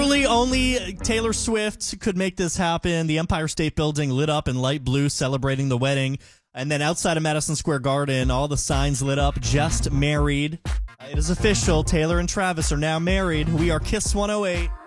Truly, only Taylor Swift could make this happen. The Empire State Building lit up in light blue, celebrating the wedding. And then outside of Madison Square Garden, all the signs lit up, just married. It is official. Taylor and Travis are now married. We are Kiss 108.